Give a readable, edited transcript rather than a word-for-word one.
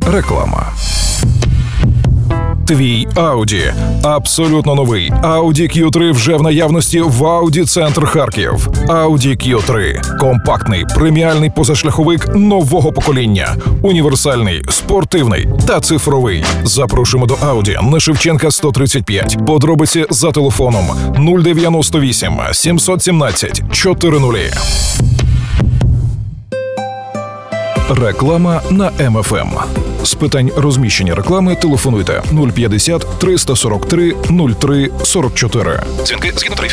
Реклама. Твій Audi. Абсолютно новий Audi Q3 вже в наявності в Audi Центр Харків. Audi Q3 – компактний, преміальний позашляховик нового покоління. Універсальний, спортивний та цифровий. Запрошуємо до Audi на Шевченка 135. Подробиці за телефоном 098 717 400. Реклама на МФМ. З питань розміщення реклами телефонуйте 050 343 03 44. Дзвінки згідно тарифів.